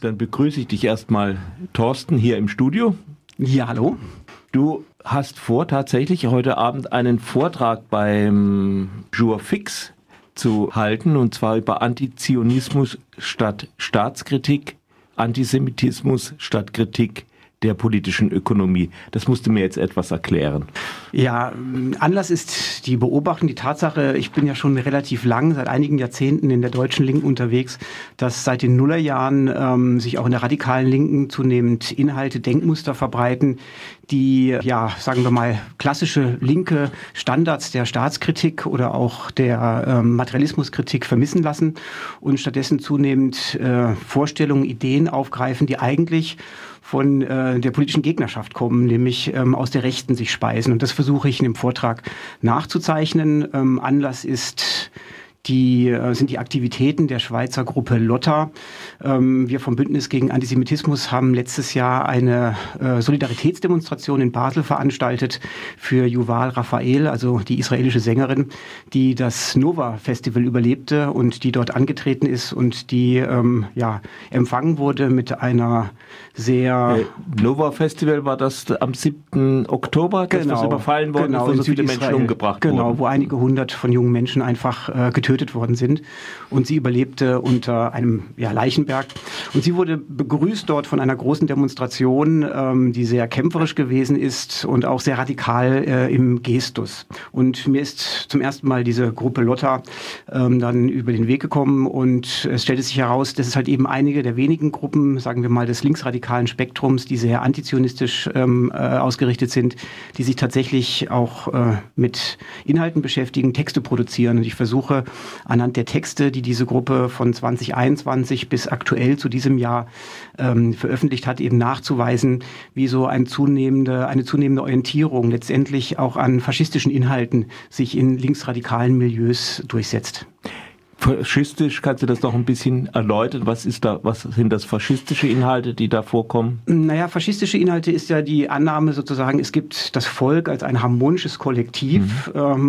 Dann begrüße ich dich erstmal, Thorsten, hier im Studio. Ja, hallo. Du hast vor, tatsächlich heute Abend einen Vortrag beim Jurfix zu halten, und zwar über Antizionismus statt Staatskritik, Antisemitismus statt Kritik der politischen Ökonomie. Das musst du mir jetzt etwas erklären. Ja, Anlass ist die Beobachtung, die Tatsache, ich bin ja schon relativ lang, seit einigen Jahrzehnten in der deutschen Linken unterwegs, dass seit den Nullerjahren sich auch in der radikalen Linken zunehmend Inhalte, Denkmuster verbreiten, die, ja, sagen wir mal, klassische linke Standards der Staatskritik oder auch der Materialismuskritik vermissen lassen und stattdessen zunehmend Vorstellungen, Ideen aufgreifen, die eigentlich von der politischen Gegnerschaft kommen, nämlich aus der Rechten sich speisen. Und das versuche ich in dem Vortrag nachzuzeichnen. Anlass sind die Aktivitäten der Schweizer Gruppe Lotta. Wir vom Bündnis gegen Antisemitismus haben letztes Jahr eine Solidaritätsdemonstration in Basel veranstaltet für Yuval Raphael, also die israelische Sängerin, die das Nova Festival überlebte und die dort angetreten ist und die empfangen wurde mit einer sehr... Nova Festival war das am 7. Oktober, das was überfallen worden ist, wo so viele Menschen umgebracht wurden. Genau, wo einige hundert von jungen Menschen einfach getötet worden sind. Und sie überlebte unter einem Leichenberg. Und sie wurde begrüßt dort von einer großen Demonstration, die sehr kämpferisch gewesen ist und auch sehr radikal im Gestus. Und mir ist zum ersten Mal diese Gruppe Lotta dann über den Weg gekommen und es stellte sich heraus, das ist halt eben einige der wenigen Gruppen, sagen wir mal, des linksradikalen Spektrums, die sehr antizionistisch ausgerichtet sind, die sich tatsächlich auch mit Inhalten beschäftigen, Texte produzieren. Und ich versuche anhand der Texte, die diese Gruppe von 2021 bis aktuell zu diesem Jahr veröffentlicht hat, eben nachzuweisen, wie so eine zunehmende Orientierung letztendlich auch an faschistischen Inhalten sich in linksradikalen Milieus durchsetzt. Faschistisch, kannst du das noch ein bisschen erläutern? Was sind das faschistische Inhalte, die da vorkommen? Naja, faschistische Inhalte ist ja die Annahme sozusagen, es gibt das Volk als ein harmonisches Kollektiv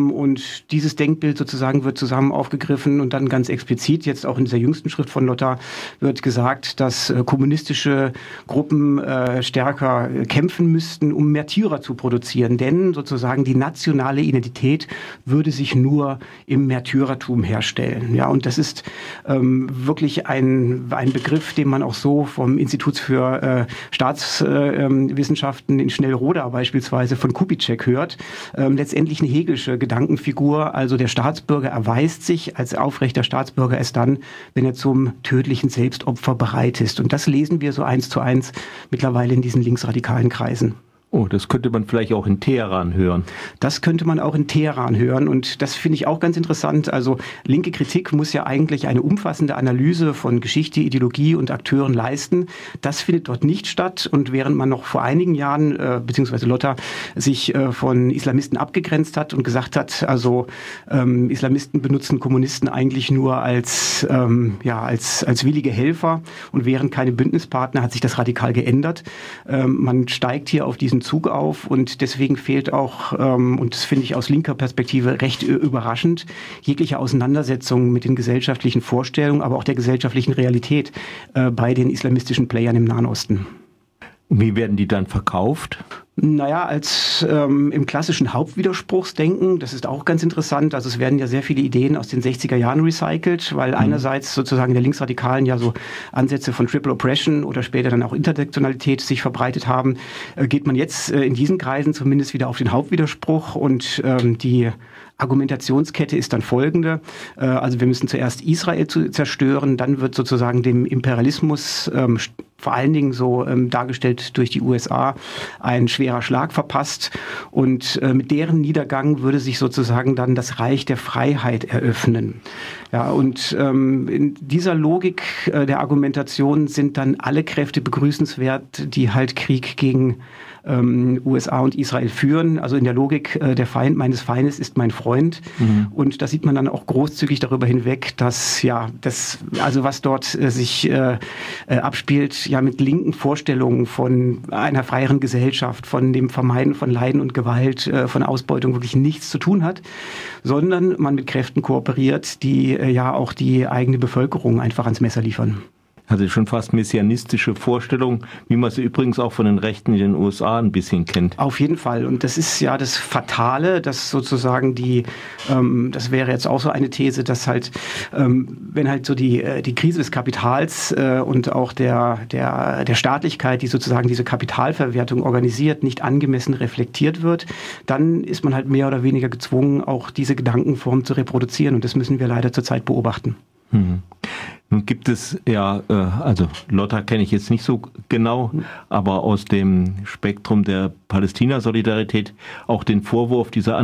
und dieses Denkbild sozusagen wird zusammen aufgegriffen und dann ganz explizit, jetzt auch in dieser jüngsten Schrift von Lotta, wird gesagt, dass kommunistische Gruppen stärker kämpfen müssten, um Märtyrer zu produzieren, denn sozusagen die nationale Identität würde sich nur im Märtyrertum herstellen. Ja, und das ist wirklich ein Begriff, den man auch so vom Institut für Staatswissenschaften in Schnellroda beispielsweise von Kubitschek hört. Letztendlich eine hegelische Gedankenfigur, also der Staatsbürger erweist sich als aufrechter Staatsbürger erst dann, wenn er zum tödlichen Selbstopfer bereit ist. Und das lesen wir so 1:1 mittlerweile in diesen linksradikalen Kreisen. Oh, das könnte man vielleicht auch in Teheran hören. Das könnte man auch in Teheran hören und das finde ich auch ganz interessant. Also linke Kritik muss ja eigentlich eine umfassende Analyse von Geschichte, Ideologie und Akteuren leisten. Das findet dort nicht statt und während man noch vor einigen Jahren, beziehungsweise Lotta, sich von Islamisten abgegrenzt hat und gesagt hat, also Islamisten benutzen Kommunisten eigentlich nur als willige Helfer und wären keine Bündnispartner, hat sich das radikal geändert. Man steigt hier auf diesen Zug auf und deswegen fehlt auch, und das finde ich aus linker Perspektive recht überraschend, jegliche Auseinandersetzung mit den gesellschaftlichen Vorstellungen, aber auch der gesellschaftlichen Realität bei den islamistischen Playern im Nahen Osten. Wie werden die dann verkauft? Naja, als im klassischen Hauptwiderspruchsdenken, das ist auch ganz interessant. Also es werden ja sehr viele Ideen aus den 60er Jahren recycelt, weil einerseits sozusagen der Linksradikalen ja so Ansätze von Triple Oppression oder später dann auch Intersektionalität sich verbreitet haben, geht man jetzt in diesen Kreisen zumindest wieder auf den Hauptwiderspruch und die Argumentationskette ist dann folgende. Also wir müssen zuerst Israel zerstören, dann wird sozusagen dem Imperialismus vor allen Dingen so dargestellt durch die USA, ein schwerer Schlag verpasst. Und mit deren Niedergang würde sich sozusagen dann das Reich der Freiheit eröffnen. Ja, und in dieser Logik der Argumentation sind dann alle Kräfte begrüßenswert, die halt Krieg gegen USA und Israel führen. Also in der Logik, der Feind meines Feindes ist mein Freund. Und da sieht man dann auch großzügig darüber hinweg, dass was dort sich abspielt, ja mit linken Vorstellungen von einer freieren Gesellschaft, von dem Vermeiden von Leiden und Gewalt, von Ausbeutung wirklich nichts zu tun hat, sondern man mit Kräften kooperiert, die auch die eigene Bevölkerung einfach ans Messer liefern. Also schon fast messianistische Vorstellung, wie man sie übrigens auch von den Rechten in den USA ein bisschen kennt. Auf jeden Fall. Und das ist ja das Fatale, dass sozusagen das wäre jetzt auch so eine These, dass halt, wenn halt so die Krise des Kapitals und auch der Staatlichkeit, die sozusagen diese Kapitalverwertung organisiert, nicht angemessen reflektiert wird, dann ist man halt mehr oder weniger gezwungen, auch diese Gedankenform zu reproduzieren. Und das müssen wir leider zurzeit beobachten. Nun gibt es ja, also Lotta kenne ich jetzt nicht so genau, aber aus dem Spektrum der Palästina-Solidarität auch den Vorwurf, dieser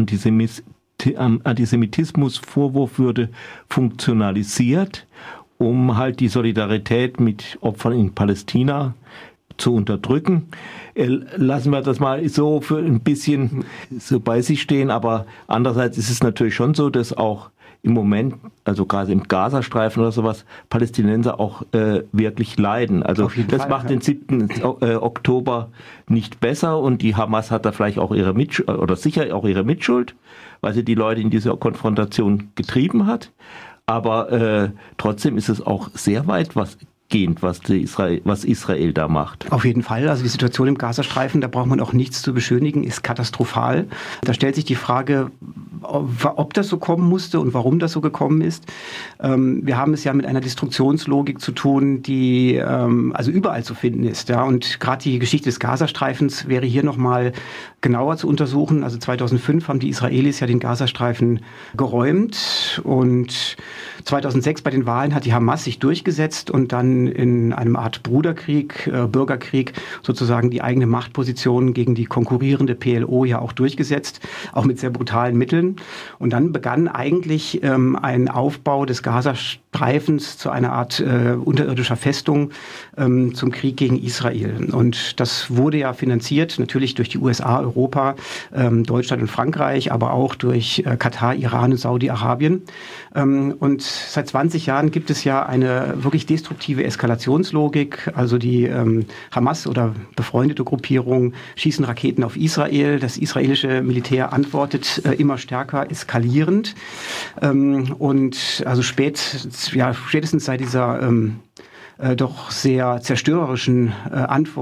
Antisemitismus-Vorwurf würde funktionalisiert, um halt die Solidarität mit Opfern in Palästina zu unterdrücken. Lassen wir das mal so für ein bisschen so bei sich stehen, aber andererseits ist es natürlich schon so, dass auch im Moment, also gerade im Gazastreifen oder sowas, Palästinenser auch wirklich leiden. Also das Fall, macht den 7. Oktober nicht besser und die Hamas hat da vielleicht auch ihre Mitschuld, oder sicher auch ihre Mitschuld, weil sie die Leute in diese Konfrontation getrieben hat. Aber trotzdem ist es auch sehr weit was Israel da macht. Auf jeden Fall. Also die Situation im Gazastreifen, da braucht man auch nichts zu beschönigen, ist katastrophal. Da stellt sich die Frage, ob das so kommen musste und warum das so gekommen ist. Wir haben es ja mit einer Destruktionslogik zu tun, die also überall zu finden ist. Ja? Und gerade die Geschichte des Gazastreifens wäre hier nochmal genauer zu untersuchen. Also 2005 haben die Israelis ja den Gazastreifen geräumt und 2006 bei den Wahlen hat die Hamas sich durchgesetzt und dann in einem Art Bruderkrieg, Bürgerkrieg sozusagen die eigene Machtposition gegen die konkurrierende PLO ja auch durchgesetzt, auch mit sehr brutalen Mitteln. Und dann begann eigentlich ein Aufbau des Gazastreifens zu einer Art unterirdischer Festung zum Krieg gegen Israel. Und das wurde ja finanziert, natürlich durch die USA, Europa, Deutschland und Frankreich, aber auch durch Katar, Iran und Saudi-Arabien. Und seit 20 Jahren gibt es ja eine wirklich destruktive Eskalationslogik. Also die Hamas oder befreundete Gruppierungen schießen Raketen auf Israel. Das israelische Militär antwortet immer stärker eskalierend. Und also spätestens seit dieser doch sehr zerstörerischen Antwort